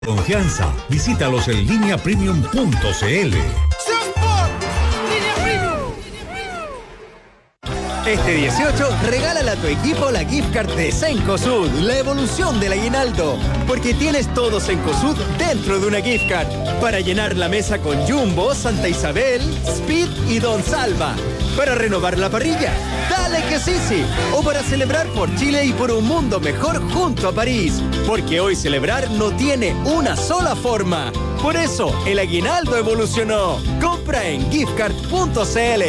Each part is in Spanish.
Confianza. Visítalos en lineapremium.cl. Este 18, regálale a tu equipo la gift card de Cencosud, la evolución del aguinaldo. Porque tienes todo Cencosud dentro de una gift card. Para llenar la mesa con Jumbo, Santa Isabel, Speed y Don Salva. Para renovar la parrilla, dale que sí. O para celebrar por Chile y por un mundo mejor junto a París. Porque hoy celebrar no tiene una sola forma. Por eso, el aguinaldo evolucionó. Compra en giftcard.cl.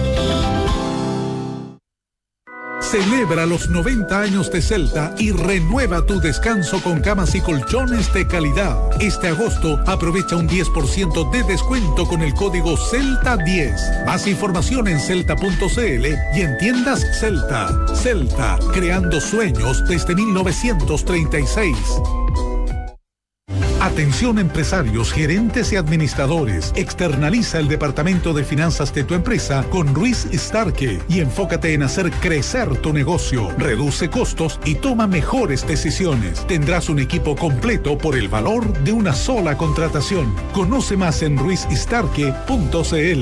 Celebra los 90 años de Celta y renueva tu descanso con camas y colchones de calidad. Este agosto aprovecha un 10% de descuento con el código CELTA10. Más información en celta.cl y en tiendas Celta. Celta, creando sueños desde 1936. Atención empresarios, gerentes y administradores. Externaliza el departamento de finanzas de tu empresa con Ruiz Starke y enfócate en hacer crecer tu negocio. Reduce costos y toma mejores decisiones. Tendrás un equipo completo por el valor de una sola contratación. Conoce más en ruizstarke.cl.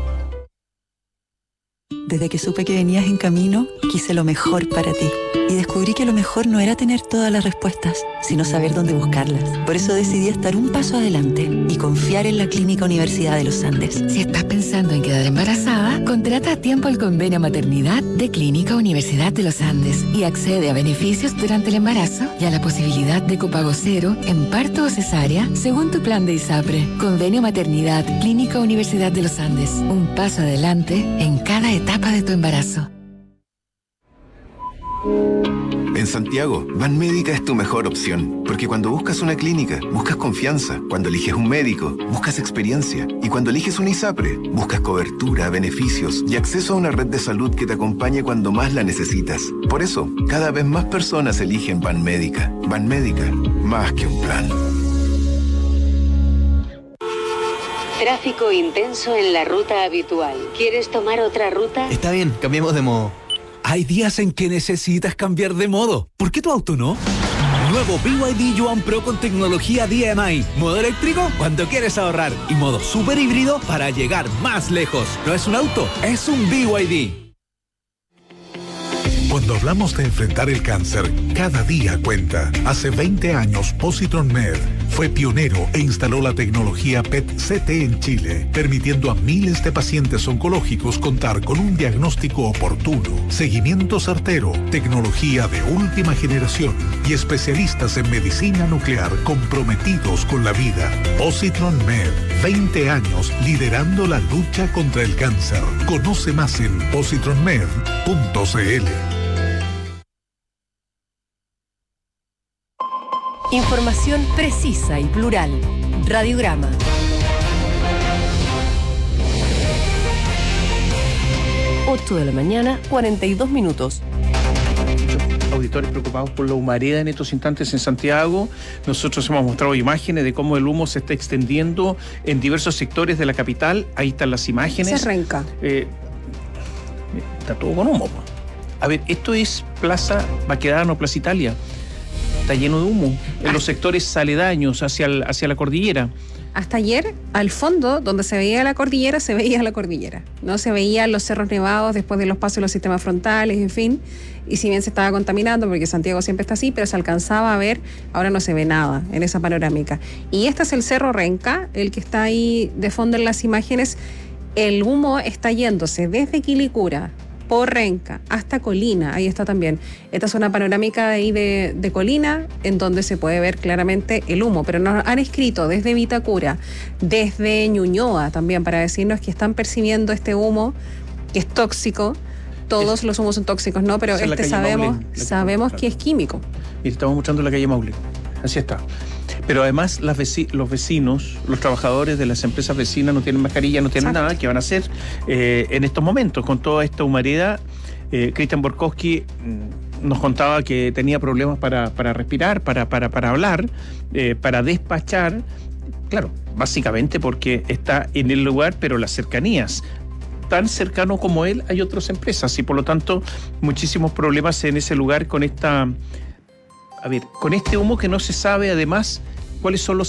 Desde que supe que venías en camino, quise lo mejor para ti. Y descubrí que lo mejor no era tener todas las respuestas, sino saber dónde buscarlas. Por eso decidí estar un paso adelante y confiar en la Clínica Universidad de los Andes. Si estás pensando en quedar embarazada, contrata a tiempo el convenio maternidad de Clínica Universidad de los Andes y accede a beneficios durante el embarazo y a la posibilidad de copago cero en parto o cesárea según tu plan de ISAPRE. Convenio maternidad Clínica Universidad de los Andes. Un paso adelante en cada etapa de tu embarazo. En Santiago, Banmédica es tu mejor opción, porque cuando buscas una clínica, buscas confianza, cuando eliges un médico, buscas experiencia, y cuando eliges un ISAPRE, buscas cobertura, beneficios y acceso a una red de salud que te acompañe cuando más la necesitas. Por eso, cada vez más personas eligen Banmédica. Banmédica, más que un plan. Tráfico intenso en la ruta habitual. ¿Quieres tomar otra ruta? Está bien, cambiemos de modo. Hay días en que necesitas cambiar de modo. ¿Por qué tu auto no? Nuevo BYD Yuan Pro con tecnología DMI. Modo eléctrico cuando quieres ahorrar. Y modo super híbrido para llegar más lejos. No es un auto, es un BYD. Cuando hablamos de enfrentar el cáncer, cada día cuenta. Hace 20 años, Positron Med fue pionero e instaló la tecnología PET-CT en Chile, permitiendo a miles de pacientes oncológicos contar con un diagnóstico oportuno, seguimiento certero, tecnología de última generación y especialistas en medicina nuclear comprometidos con la vida. Positron Med, 20 años liderando la lucha contra el cáncer. Conoce más en positronmed.cl. Información precisa y plural. Radiograma. Ocho de la mañana, 42 minutos. Auditores preocupados por la humareda en estos instantes en Santiago. Nosotros hemos mostrado imágenes de cómo el humo se está extendiendo en diversos sectores de la capital. Ahí están las imágenes. Se arranca. Está todo con humo. A ver, esto es Plaza Baquedano, Plaza Italia. Está lleno de humo en los sectores aledaños hacia la cordillera. Hasta ayer, al fondo, donde se veía la cordillera, no se veían los cerros nevados después de los pasos de los sistemas frontales, en fin. Y si bien se estaba contaminando, porque Santiago siempre está así, pero se alcanzaba a ver, ahora no se ve nada en esa panorámica. Y este es el Cerro Renca, el que está ahí de fondo en las imágenes. El humo está yéndose desde Quilicura, por Renca, hasta Colina, ahí está también. Esta es una panorámica de ahí de Colina, en donde se puede ver claramente el humo, pero nos han escrito desde Vitacura, desde Ñuñoa también, para decirnos que están percibiendo este humo, que es tóxico. Todos los humos son tóxicos, ¿no? Pero este sabemos que es químico. Y estamos mostrando la calle Maule. Así está. Pero además los vecinos, los trabajadores de las empresas vecinas no tienen mascarilla, no tienen nada. ¿Qué van a hacer en estos momentos con toda esta humareda? Cristian Borkowski nos contaba que tenía problemas para respirar, para hablar, para despachar. Claro, básicamente porque está en el lugar, pero las cercanías. Tan cercano como él hay otras empresas y por lo tanto muchísimos problemas en ese lugar con con este humo que no se sabe además cuáles son los